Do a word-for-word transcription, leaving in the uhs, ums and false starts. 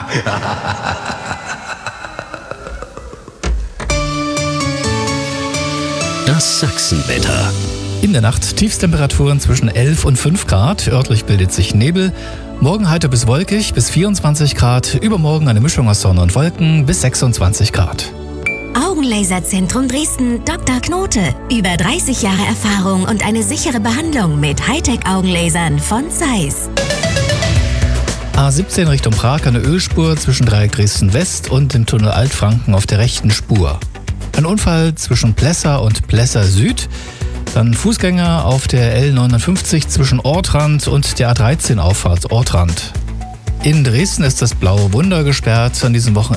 Das Sachsenwetter. In der Nacht Tiefstemperaturen zwischen elf und fünf Grad. Örtlich bildet sich Nebel. Morgen heiter bis wolkig bis vierundzwanzig Grad. Übermorgen eine Mischung aus Sonne und Wolken bis sechsundzwanzig Grad. Augenlaserzentrum Dresden, Doktor Knote. Über dreißig Jahre Erfahrung und eine sichere Behandlung mit Hightech-Augenlasern von Zeiss. A siebzehn Richtung Prag eine Ölspur zwischen Dreieck Dresden West und dem Tunnel Altfranken auf der rechten Spur. Ein Unfall zwischen Plessa und Plessa Süd. Dann Fußgänger auf der L neunundfünfzig zwischen Ortrand und der A dreizehn Auffahrt Ortrand. In Dresden ist das Blaue Wunder gesperrt an diesem Wochenende.